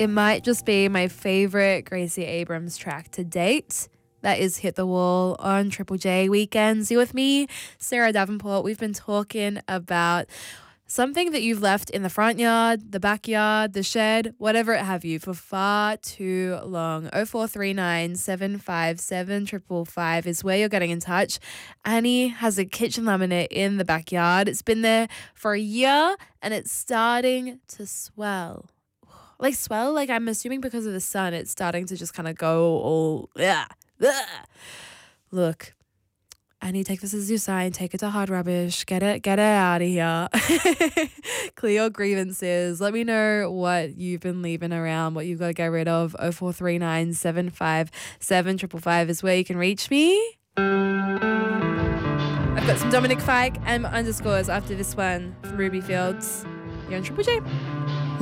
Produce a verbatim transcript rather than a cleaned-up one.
It might just be my favorite Gracie Abrams track to date. That is Hit the Wall on Triple J Weekends. You with me, Sarah Davenport. We've been talking about something that you've left in the front yard, the backyard, the shed, whatever it have you, for far too long. oh four three nine, seven five seven, five five five is where you're getting in touch. Annie has a kitchen laminate in the backyard. It's been there for a year and it's starting to swell. Like swell, like I'm assuming because of the sun, it's starting to just kind of go all, yeah. Look, Annie, take this as your sign. Take it to hard rubbish. Get it, get it out of here. Clear your grievances. Let me know what you've been leaving around, what you've got to get rid of. oh four three nine, seven five seven, five five five is where you can reach me. I've got some Dominic Fike and underscores after this one from Ruby Fields. You're on Triple J.